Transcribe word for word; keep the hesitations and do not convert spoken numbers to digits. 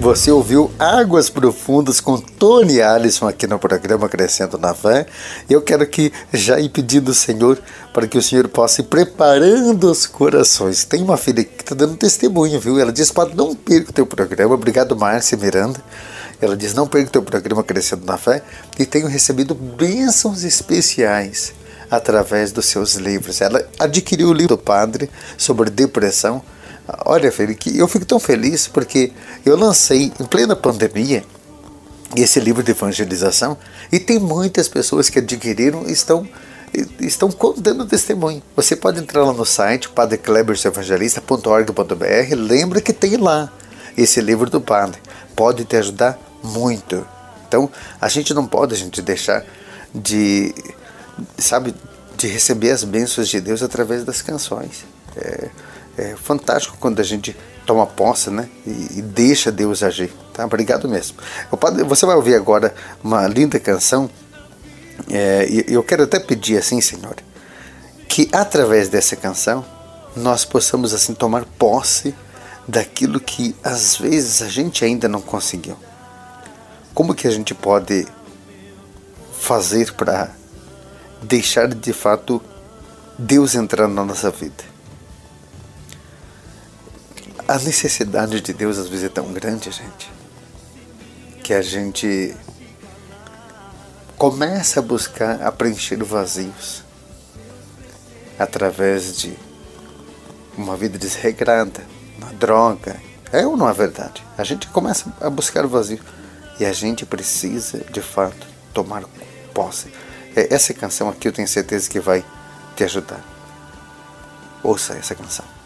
Você ouviu Águas Profundas com Tony Allison aqui no programa Crescendo na Fé. Eu quero que já ir pedindo ao Senhor para que o Senhor possa ir preparando os corações. Tem uma filha que está dando testemunho, viu? Ela diz: Padre, não perca o teu programa. Obrigado, Márcia Miranda. Ela diz: não perca o teu programa Crescendo na Fé. E tenho recebido bênçãos especiais através dos seus livros. Ela adquiriu o livro do Padre sobre depressão. Olha, filho, que eu fico tão feliz porque eu lancei em plena pandemia esse livro de evangelização e tem muitas pessoas que adquiriram e estão, estão dando testemunho. Você pode entrar lá no site padre cleberson evangelista ponto org ponto br. Lembra que tem lá esse livro do Padre. Pode te ajudar muito. Então, a gente não pode a gente deixar de, sabe, de receber as bênçãos de Deus através das canções. É, É fantástico quando a gente toma posse, né? E, e deixa Deus agir, tá? Obrigado mesmo. Você vai ouvir agora uma linda canção. É, e eu quero até pedir assim, Senhor, que através dessa canção nós possamos assim tomar posse daquilo que às vezes a gente ainda não conseguiu. Como que a gente pode fazer para deixar de fato Deus entrar na nossa vida? A necessidade de Deus às vezes é tão grande, gente, que a gente começa a buscar a preencher vazios através de uma vida desregrada, uma droga. É ou não é verdade? A gente começa a buscar o vazio e a gente precisa, de fato, tomar posse. Essa canção aqui eu tenho certeza que vai te ajudar. Ouça essa canção.